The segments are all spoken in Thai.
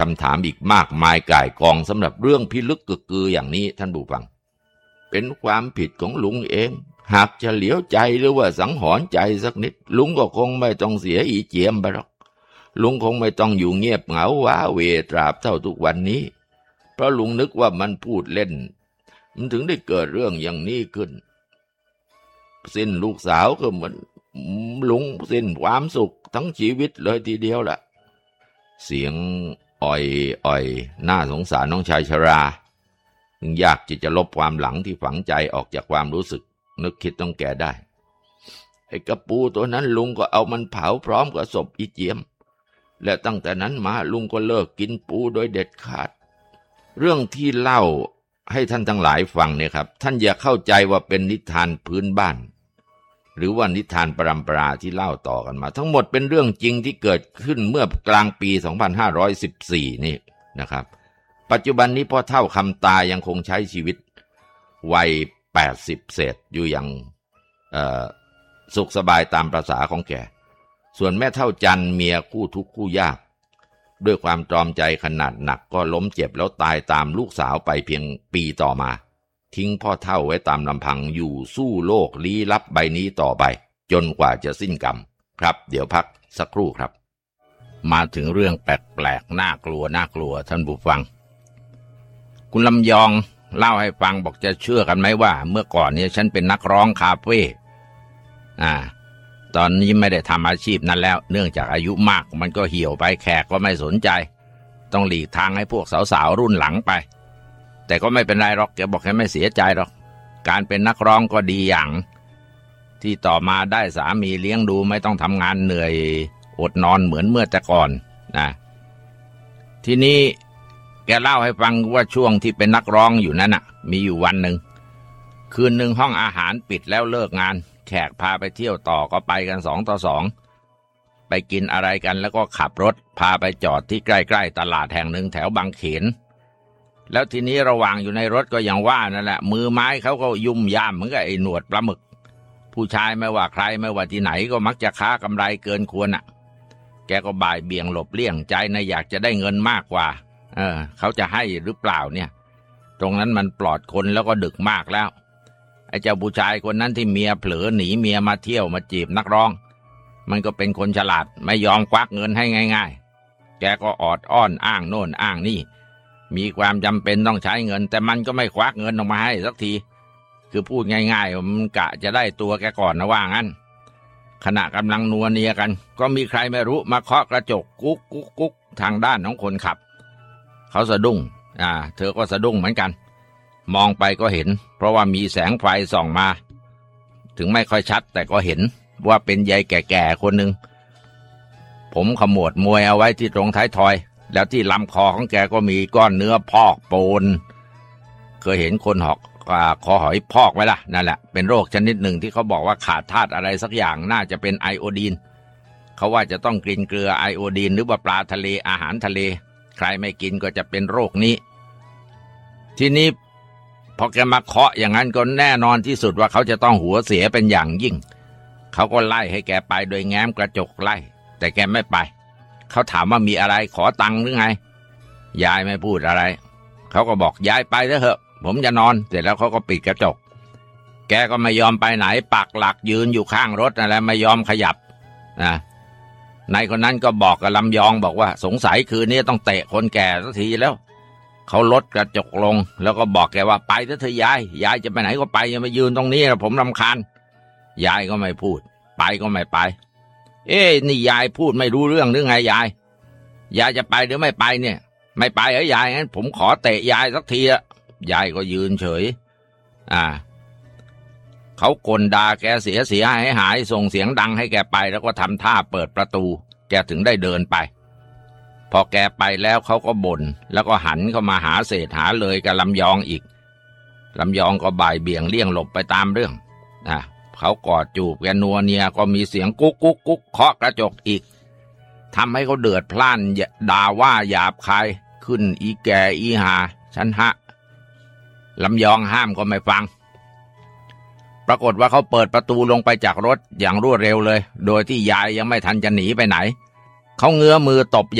ำถามอีกมากมายก่ายกองสำหรับเรื่องพิลึกกึกกืออย่างนี้ท่านผู้ฟังเป็นความผิดของลุงเองหากจะเหลียวใจหรือว่าสังหรณ์ใจสักนิดลุงก็คงไม่ต้องเสียอีเจียมไปหรอกลุงคงไม่ต้องอยู่เงียบเหงาว้าเหวตราบเท่าทุกวันนี้เพราะลุงนึกว่ามันพูดเล่นมันถึงได้เกิดเรื่องอย่างนี้ขึ้นสิ้นลูกสาวก็เหมือนลุงสิ้นความสุขทั้งชีวิตเลยทีเดียวล่ะเสียงอ่อยน่าสงสารน้องชายชราอยากจะลบความหลังที่ฝังใจออกจากความรู้สึกนึกคิดต้องแก่ได้ไอ้กระปูตัวนั้นลุงก็เอามันเผาพร้อมกับศพอีเจียมและตั้งแต่นั้นมาลุงก็เลิกกินปูโดยเด็ดขาดเรื่องที่เล่าให้ท่านทั้งหลายฟังเนี่ยครับท่านอย่าเข้าใจว่าเป็นนิทานพื้นบ้านหรือว่านิทานปรัมปราที่เล่าต่อกันมาทั้งหมดเป็นเรื่องจริงที่เกิดขึ้นเมื่อกลางปี 2514 นี่นะครับปัจจุบันนี้พ่อเฒ่าคำตายังคงใช้ชีวิตวัย80เศษอยู่อย่างสุขสบายตามประสาของแกส่วนแม่เฒ่าจันเมียคู่ทุกข์คู่ยากด้วยความตรอมใจขนาดหนักก็ล้มเจ็บแล้วตายตามลูกสาวไปเพียงปีต่อมาทิ้งพ่อเฒ่าไว้ตามลำพังอยู่สู้โลกลี้ลับใบนี้ต่อไปจนกว่าจะสิ้นกรรมครับเดี๋ยวพักสักครู่ครับมาถึงเรื่องแปลกๆน่ากลัวท่านผู้ฟังคุณลำยองเล่าให้ฟังบอกจะเชื่อกันไหมว่าเมื่อก่อนเนี่ยฉันเป็นนักร้องคาเฟ่ตอนนี้ไม่ได้ทำอาชีพนั้นแล้วเนื่องจากอายุมากมันก็เหี่ยวไปแขกก็ไม่สนใจต้องหลีกทางให้พวกสาวๆรุ่นหลังไปแต่ก็ไม่เป็นไรหรอกแกบอกแกไม่เสียใจหรอกการเป็นนักร้องก็ดีอย่างที่ต่อมาได้สามีเลี้ยงดูไม่ต้องทำงานเหนื่อยอดนอนเหมือนเมื่อแต่ก่อนนะทีนี้แกเล่าให้ฟังว่าช่วงที่เป็นนักร้องอยู่นั้นมีอยู่วันหนึ่งคืนหนึ่งห้องอาหารปิดแล้วเลิกงานแขกพาไปเที่ยวต่อก็ไปกัน2 ต่อ 2ไปกินอะไรกันแล้วก็ขับรถพาไปจอดที่ใกล้ๆตลาดแห่งหนึ่งแถวบางเขนแล้วทีนี้ระหว่างอยู่ในรถก็อย่างว่านั่นแหละมือไม้เขาก็ยุ่มย่ามเหมือนกับไอ้หนวดปลาหมึกผู้ชายไม่ว่าใครไม่ว่าที่ไหนก็มักจะค้ากำไรเกินควรแกก็บ่ายเบี่ยงหลบเลี่ยงใจนะอยากจะได้เงินมากกว่าเขาจะให้หรือเปล่าเนี่ยตรงนั้นมันปลอดคนแล้วก็ดึกมากแล้วไอ้เจ้าผู้ชายคนนั้นที่เมียเผลอหนีเมียมาเที่ยวมาจีบนักร้องมันก็เป็นคนฉลาดไม่ยอมควักเงินให้ง่ายๆแกก็ออดอ้อนอ้างโน่นอ้างนี่มีความจำเป็นต้องใช้เงินแต่มันก็ไม่ควักเงินออกมาให้สักทีคือพูดง่ายๆมันกะจะได้ตัวแกก่อนนะว่างั้นขณะกำลังนัวเนียกันก็มีใครไม่รู้มาเคาะกระจกกุ๊กกุ๊กกุ๊กทางด้านของคนขับเขาสะดุ้งเธอก็สะดุ้งเหมือนกันมองไปก็เห็นเพราะว่ามีแสงไฟส่องมาถึงไม่ค่อยชัดแต่ก็เห็นว่าเป็นยายแก่ๆคนหนึ่งผมขมวดมวยเอาไว้ที่ตรงท้ายทอยแล้วที่ลำคอของแกก็มีก้อนเนื้อพอกโปนเคยเห็นคนคอหอยพอกไหมล่ะนั่นแหละเป็นโรคชนิดหนึ่งที่เขาบอกว่าขาดธาตุอะไรสักอย่างน่าจะเป็นไอโอดีนเขาว่าจะต้องกินเกลือไอโอดีนหรือว่าปลาทะเลอาหารทะเลใครไม่กินก็จะเป็นโรคนี้ทีนี้พอแกมาเคาะอย่างนั้นก็แน่นอนที่สุดว่าเขาจะต้องหัวเสียเป็นอย่างยิ่งเขาก็ไล่ให้แกไปโดยแง้มกระจกไล่แต่แกไม่ไปเขาถามว่ามีอะไรขอตังค์หรือไงยายไม่พูดอะไรเขาก็บอกยายไปเถอะผมจะนอนเสร็จแล้วเขาก็ปิดกระจกแกก็ไม่ยอมไปไหนปักหลักยืนอยู่ข้างรถนั่นแหละไม่ยอมขยับนายคนนั้นก็บอกกับลำยองบอกว่าสงสัยคืนนี้ต้องเตะคนแก่สักทีแล้วเขาลดกระจกลงแล้วก็บอกแกว่าไปเถอะยายจะไปไหนก็ไปอย่ามายืนตรงนี้นะผมรำคาญยายก็ไม่พูดไปก็ไม่ไปนี่ยายพูดไม่รู้เรื่องหรือไงยายจะไปหรือไม่ไปเนี่ยไม่ไปเหรอยายงั้นผมขอเตะยายสักทียายก็ยืนเฉยเขากลด่าแกเสียหายส่งเสียงดังให้แกไปแล้วก็ทำท่าเปิดประตูแกถึงได้เดินไปพอแกไปแล้วเขาก็บ่นแล้วก็หันเข้ามาหาเศษหาเลยกับลำยองอีกลำยองก็บ่ายเบี่ยงเลี่ยงหลบไปตามเรื่องเขากอดจูบแกนัวเนียก็มีเสียงกุ๊กกุ๊กกุ๊กเคาะกระจกอีกทำให้เขาเดือดพล่านด่าว่าหยาบคายขึ้นอีแก่อีหาฉันลำยองห้ามก็ไม่ฟังปรากฏว่าเขาเปิดประตูลงไปจากรถอย่างรวดเร็วเลยโดยที่ยายยังไม่ทันจะหนีไปไหนเขาเงื้อมือตบยาย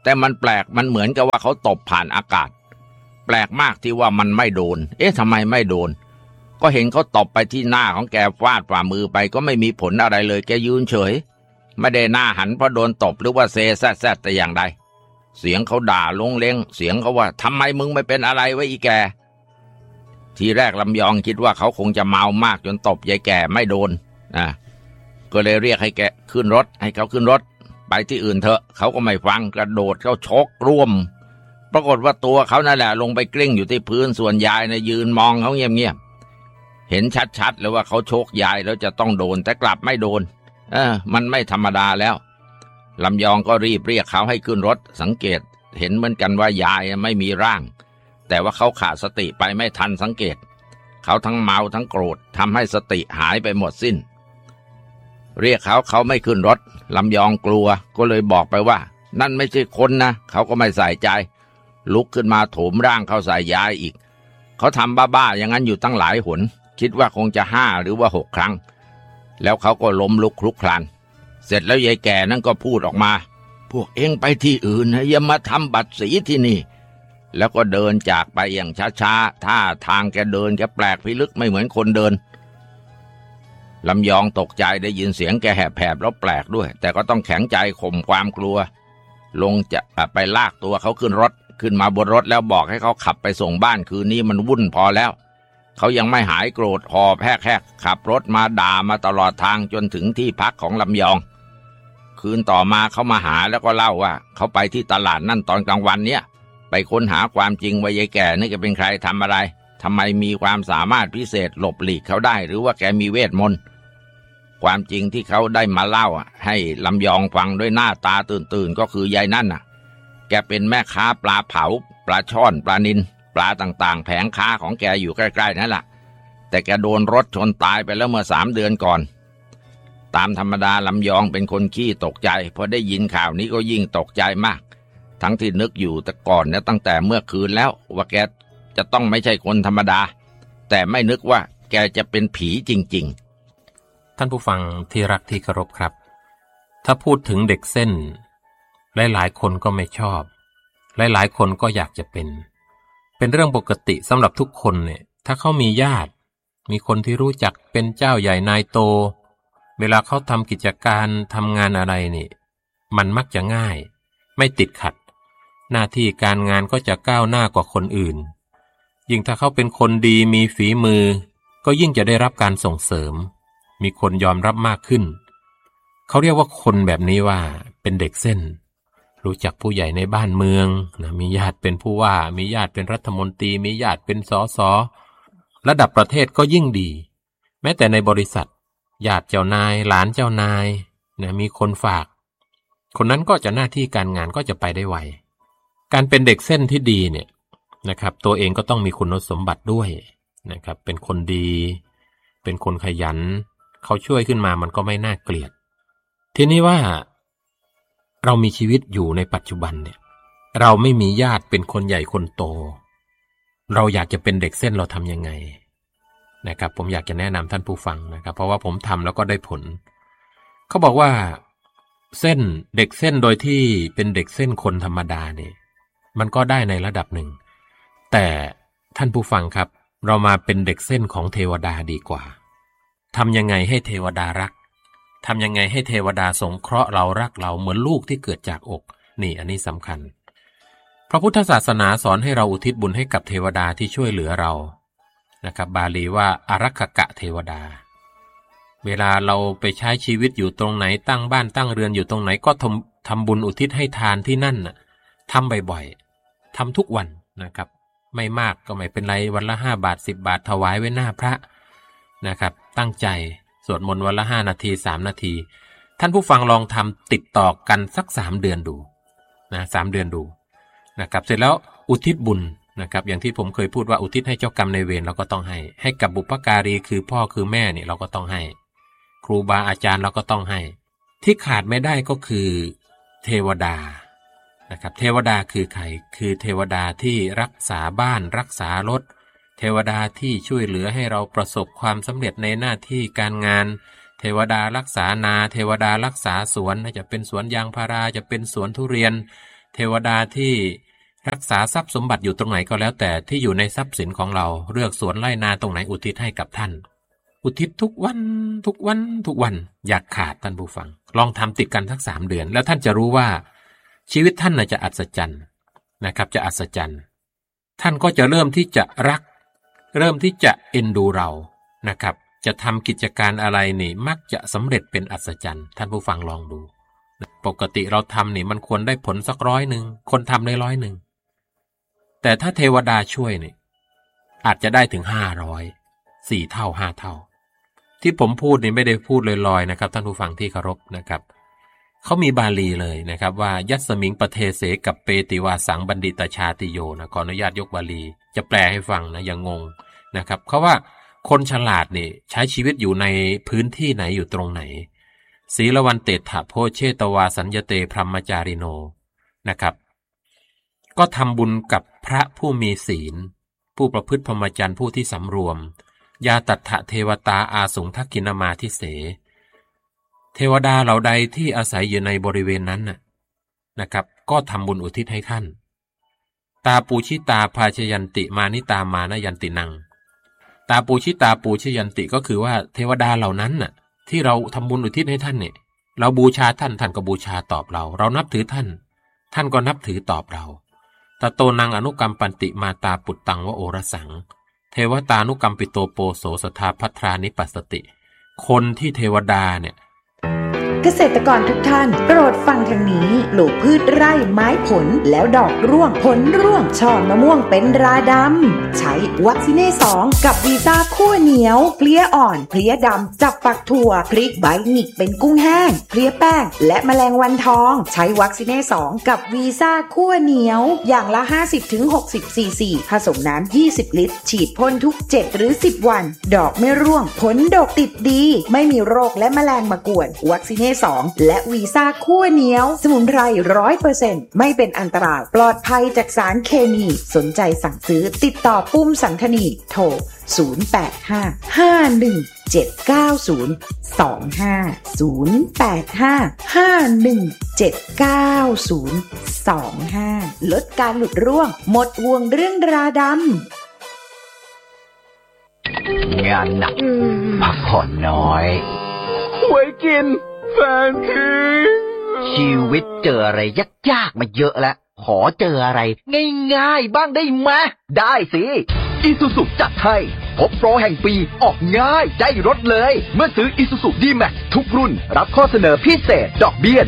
แต่มันแปลกมันเหมือนกับว่าเขาตบผ่านอากาศแปลกมากที่ว่ามันไม่โดนทำไมไม่โดนก็เห็นเขาตบไปที่หน้าของแกฟาดฝ่ามือไปก็ไม่มีผลอะไรเลยแกยืนเฉยไม่ได้หน้าหันเพราะโดนตบหรือว่าเซแซดแต่อย่างใดเสียงเขาด่าลงเล้งเสียงเขาว่าทำไมมึงไม่เป็นอะไรไว้อีแกทีแรกลำยองคิดว่าเขาคงจะเมามากจนตบยายแก่ไม่โดนก็เลยเรียกให้แกขึ้นรถให้เขาขึ้นรถไปที่อื่นเถอะเขาก็ไม่ฟังกระโดดเข้าชกร่วมปรากฏว่าตัวเขานั่นแหละลงไปกลิ้งอยู่ที่พื้นส่วนยายยืนมองเขาเงียบๆเห็นชัดๆเลยว่าเขาชกยายแล้วจะต้องโดนแต่กลับไม่โดนมันไม่ธรรมดาแล้วลำยองก็รีบเรียกเขาให้ขึ้นรถสังเกตเห็นเหมือนกันว่ายายไม่มีร่างแต่ว่าเขาขาดสติไปไม่ทันสังเกตเขาทั้งเมาทั้งโกรธทำให้สติหายไปหมดสิ้นเรียกเขาไม่ขึ้นรถลำยองกลัวก็เลยบอกไปว่านั่นไม่ใช่คนนะเขาก็ไม่ใส่ใจลุกขึ้นมาโถมร่างเข้าใส่ยายอีกเขาทำบ้าๆอย่างนั้นอยู่ตั้งหลายหนคิดว่าคงจะ5 หรือว่า 6 ครั้งแล้วเขาก็ล้มลุกคลุกคลานเสร็จแล้วยายแก่นั่นก็พูดออกมาพวกเอ็งไปที่อื่นนะอย่ามาทำบัตรสีที่นี่แล้วก็เดินจากไปอย่างช้าๆท่าทางแกเดินแกแปลกพิลึกไม่เหมือนคนเดินลำยองตกใจได้ยินเสียงแกแหบๆแล้วแปลกด้วยแต่ก็ต้องแข็งใจข่มความกลัวลงจะไปลากตัวเขาขึ้นรถขึ้นมาบนรถแล้วบอกให้เขาขับไปส่งบ้านคืนนี้มันวุ่นพอแล้วเขายังไม่หายโกรธหอบแหกขับรถมาด่ามาตลอดทางจนถึงที่พักของลำยองคืนต่อมาเขามาหาแล้วก็เล่าว่าเขาไปที่ตลาดนั่นตอนกลางวันเนี่ยไปค้นหาความจริงว่ายายแก่นี่แกเป็นใครทำอะไรทำไมมีความสามารถพิเศษหลบหลีกเขาได้หรือว่าแกมีเวทมนต์ความจริงที่เขาได้มาเล่าให้ลำยองฟังด้วยหน้าตาตื่นก็คือยายนั่นแกเป็นแม่ค้าปลาเผาปลาช่อนปลานิลปลาต่างๆแผงค้าของแกอยู่ใกล้ๆนั่นแหละแต่แกโดนรถชนตายไปแล้วเมื่อ3 เดือนก่อนตามธรรมดาลำยองเป็นคนขี้ตกใจพอได้ยินข่าวนี้ก็ยิ่งตกใจมากทั้งที่นึกอยู่แต่ก่อนเนี่ยตั้งแต่เมื่อคืนแล้วว่าแกจะต้องไม่ใช่คนธรรมดาแต่ไม่นึกว่าแกจะเป็นผีจริงๆท่านผู้ฟังที่รักที่เคารพครับถ้าพูดถึงเด็กเส้นหลายๆคนก็ไม่ชอบหลายๆคนก็อยากจะเป็นเรื่องปกติสำหรับทุกคนเนี่ยถ้าเขามีญาติมีคนที่รู้จักเป็นเจ้าใหญ่นายโตเวลาเขาทำกิจการทำงานอะไรนี่มันมักจะง่ายไม่ติดขัดหน้าที่การงานก็จะก้าวหน้ากว่าคนอื่นยิ่งถ้าเขาเป็นคนดีมีฝีมือก็ยิ่งจะได้รับการส่งเสริมมีคนยอมรับมากขึ้นเขาเรียกว่าคนแบบนี้ว่าเป็นเด็กเส้นรู้จักผู้ใหญ่ในบ้านเมืองนะมีญาติเป็นผู้ว่ามีญาติเป็นรัฐมนตรีมีญาติเป็นสสระดับประเทศก็ยิ่งดีแม้แต่ในบริษัทญาติเจ้านายหลานเจ้านายนะมีคนฝากคนนั้นก็จะหน้าที่การงานก็จะไปได้ไวการเป็นเด็กเส้นที่ดีเนี่ยนะครับตัวเองก็ต้องมีคุณสมบัติด้วยนะครับเป็นคนดีเป็นคนขยันเขาช่วยขึ้นมามันก็ไม่น่าเกลียดทีนี้ว่าเรามีชีวิตอยู่ในปัจจุบันเนี่ยเราไม่มีญาติเป็นคนใหญ่คนโตเราอยากจะเป็นเด็กเส้นเราทำยังไงนะครับผมอยากจะแนะนำท่านผู้ฟังนะครับเพราะว่าผมทำแล้วก็ได้ผลเขาบอกว่าเส้นเด็กเส้นโดยที่เป็นเด็กเส้นคนธรรมดาเนี่ยมันก็ได้ในระดับหนึ่งแต่ท่านผู้ฟังครับเรามาเป็นเด็กเส้นของเทวดาดีกว่าทำยังไงให้เทวดารักทำยังไงให้เทวดาสงเคราะห์เรารักเราเหมือนลูกที่เกิดจากอกนี่อันนี้สำคัญพระพุทธศาสนาสอนให้เราอุทิศบุญให้กับเทวดาที่ช่วยเหลือเรานะครับบาลีว่าอารักขกะเทวดาเวลาเราไปใช้ชีวิตอยู่ตรงไหนตั้งบ้านตั้งเรือนอยู่ตรงไหนก็ทำบุญอุทิศให้ทานที่นั่นน่ะทำบ่อยๆทำทุกวันนะครับไม่มากก็ไม่เป็นไรวันละ5 บาท10 บาทถวายไว้หน้าพระนะครับตั้งใจสวดมนต์วันละ5 นาที3 นาทีท่านผู้ฟังลองทำติดต่อกันสัก3 เดือนดูนะ3 เดือนดูนะครับเสร็จแล้วอุทิศบุญนะครับอย่างที่ผมเคยพูดว่าอุทิศให้เจ้ากรรมนายเวรเราก็ต้องให้กับบุพการีคือพ่อคือแม่เนี่ยเราก็ต้องให้ครูบาอาจารย์เราก็ต้องให้ที่ขาดไม่ได้ก็คือเทวดานะครับเทวดาคือใครคือเทวดาที่รักษาบ้านรักษารถเทวดาที่ช่วยเหลือให้เราประสบความสำเร็จในหน้าที่การงานเทวดารักษานาเทวดารักษาสวนจะเป็นสวนยางพาราจะเป็นสวนทุเรียนเทวดาที่รักษาทรัพย์สมบัติอยู่ตรงไหนก็แล้วแต่ที่อยู่ในทรัพย์สินของเราเลือกสวนไร่นาตรงไหนอุทิศให้กับท่านอุทิศทุกวันทุกวันทุกวันอยากขาดท่านผู้ฟังลองทำติดกันทั้ง3 เดือนแล้วท่านจะรู้ว่าชีวิตท่านน่ะจะอัศจรรย์นะครับจะอัศจรรย์ท่านก็จะเริ่มที่จะรักเริ่มที่จะเอ็นดูเรานะครับจะทำกิจการอะไรนี่มักจะสำเร็จเป็นอัศจรรย์ท่านผู้ฟังลองดูปกติเราทำนี่มันควรได้ผลสัก100คนทำได้100แต่ถ้าเทวดาช่วยนี่อาจจะได้ถึง500 4 เท่า5 เท่าที่ผมพูดนี่ไม่ได้พูดลอยๆนะครับท่านผู้ฟังที่เคารพนะครับเขามีบาลีเลยนะครับว่ายัสมิงปเทเสกับเปติวาสังบัณฑิตชาติโยนะขออนุญาตยกบาลีจะแปลให้ฟังนะอย่างงงนะครับเขาว่าคนฉลาดนี่ใช้ชีวิตอยู่ในพื้นที่ไหนอยู่ตรงไหนศีลวันเตถะโพเชตวาสัญญเตพรหมจาริโนนะครับก็ทำบุญกับพระผู้มีศีลผู้ประพฤติพรหมจรรย์ผู้ที่สำรวมยาตัฏฐเทวตาอาสุงทักขินมาทิเสเทวดาเหล่าใดที่อาศัยอยู่ในบริเวณนั้นนะครับก็ทำบุญอุทิศให้ท่านตาปูชิตาภาชยันติมานิตามานยันตินังตาปูชิตาปูชยันติก็คือว่าเทวดาเหล่านั้นน่ะที่เราทำบุญอุทิศให้ท่านเนี่ยเราบูชาท่านท่านก็บูชาตอบเรานับถือท่านท่านก็นับถือตอบเราตโตนังอนุกรรมปันติมาตาปุตตังวโอรสังเทวตานุกรรมปิโตโปโสสทาภัทรานิปัสสติคนที่เทวดาเนี่ยเกษตรกรทุกท่านโปรดฟังทางนี้ปลูกพืชไร่ไม้ผลแล้วดอกร่วงผลร่วงช่อมะม่วงเป็นราดำใช้วัคซิเน่2กับวีซ่าคั่วเหนียวเพลี้ยอ่อนเพลี้ยดำจับฝักถั่วพริกใบหงิกเป็นกุ้งแห้งเพลี้ยแป้งและแมลงวันทองใช้วัคซิเน่2กับวีซ่าคั่วเหนียวอย่างละ 50-60 ซีซีผสมน้ำ20 ลิตรฉีดพ่นทุก7หรือ10วันดอกไม่ร่วงผลดกติดดีไม่มีโรคและแมลงมากวนวัคซิเน่2และวีซ่าคั่วเหนียวสมุนไพร 100% ไม่เป็นอันตรายปลอดภัยจากสารเคมีสนใจสั่งซื้อติดต่อปุ้มสังคณีโทร0851790525 ลดการหลุดร่วงหมดห่วงเรื่องราดำงานหนักพักผ่อนน้อยไว้กินแฟนทิ้งชีวิตเจออะไรยากๆมาเยอะแล้วขอเจออะไรง่ายๆบ้างได้ไหมได้สิIsuzuจัดให้พบโปรแห่งปีออกง่ายได้รถเลยเมื่อซื้อ Isuzu D-Max ทุกรุ่นรับข้อเสนอพิเศษดอกเบี้ย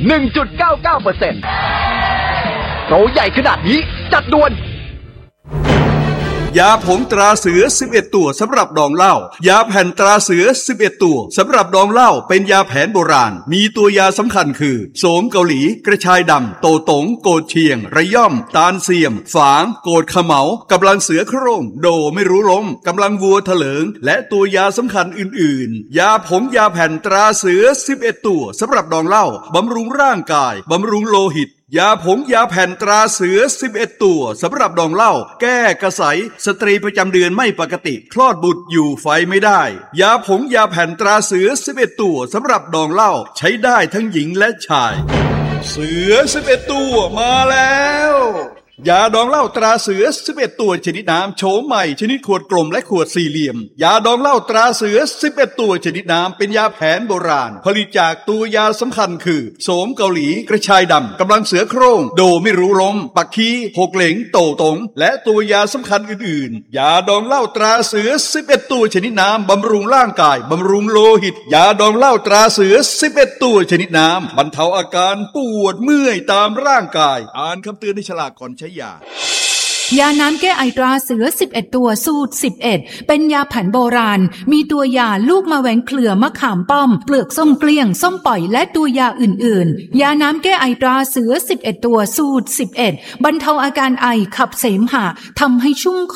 1.99% โปรใหญ่ขนาดนี้จัดด่วนยาผงตราเสือ11ตัวสำหรับดองเหล้ายาแผ่นตราเสือ11ตัวสำหรับดองเหล้าเป็นยาแผนโบราณมีตัวยาสำคัญคือโสมเกาหลีกระชายดำโตตงโกดเชียงระย่อมตาลเสียมฝางโกดขะเหมากำลังเสือโคร่งโดไม่รู้ล้มกำลังวัวเถลิงและตัวยาสำคัญอื่นๆยาผงยาแผ่นตราเสือ11ตัวสำหรับดองเหล้าบำรุงร่างกายบำรุงโลหิตยาผงยาแผ่นตราเสือ11ตัวสำหรับดองเหล้าแก้กระสายสตรีประจำเดือนไม่ปกติคลอดบุตรอยู่ไฟไม่ได้ยาผงยาแผ่นตราเสือ11ตัวสำหรับดองเหล้าใช้ได้ทั้งหญิงและชายเสือ11ตัวมาแล้วยาดองเหล้าตราเสือ11ตัวชนิดน้ำโฉมใหม่ชนิดขวดกลมและขวดสี่เหลี่ยมยาดองเหล้าตราเสือ11ตัวชนิดน้ำเป็นยาแผนโบราณผลิตจากตัวยาสำคัญคือโสมเกาหลีกระชายดำกำลังเสือโคร่งโดไม่รู้ล้มปักคีหกเหลงโตตงและตัวยาสำคัญอื่นๆยาดองเหล้าตราเสือ11ตัวชนิดน้ำบำรุงร่างกายบำรุงโลหิตยาดองเหล้าตราเสือ11ตัวชนิดน้ำบรรเทาอาการปวดเมื่อยตามร่างกายอ่านคำเตือนในฉลากก่อนใช้ยาน้ำแก้ไอตราเสือ11ตัวสูตร11เป็นยาแผนโบราณมีตัวยาลูกมะแหวงเครือมะขามป้อมเปลือกส้มเกลี้ยงส้มปล่อยและตัวยาอื่นๆยาน้ำแก้ไอตราเสือ11ตัวสูตร11บรรเทาอาการไอขับเสมหะทำให้ชุ่มค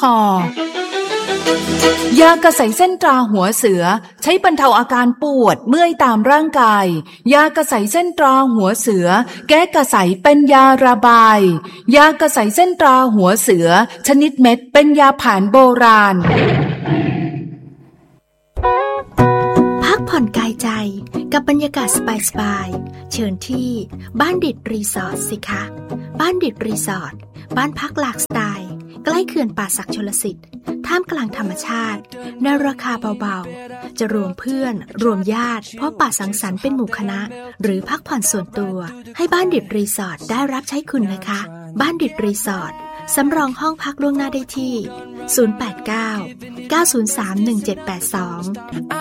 อยากระใสเส้นตราหัวเสือใช้บรรเทาอาการปวดเมื่อยตามร่างกายยากระใสเส้นตราหัวเสือแก้กระใสเป็นยาระบายยากระใสเส้นตราหัวเสือชนิดเม็ดเป็นยาแผนโบราณพักผ่อนกายใจกับบรรยากาศสบายเชิญที่บ้านดิดรีสอร์ทสิคะบ้านดิดรีสอร์ทบ้านพักหลากสไตล์ใกล้เขื่อนป่าสักชลสิทธิ์ท่ามกลางธรรมชาติในราคาเบาๆจะรวมเพื่อนรวมญาติพบปะสังสรรค์เป็นหมู่คณะหรือพักผ่อนส่วนตัวให้บ้านดิดรีสอร์ทได้รับใช้คุณนะคะบ้านดิดรีสอร์ทสำรองห้องพักล่วงหน้าได้ที่ 089 903 1782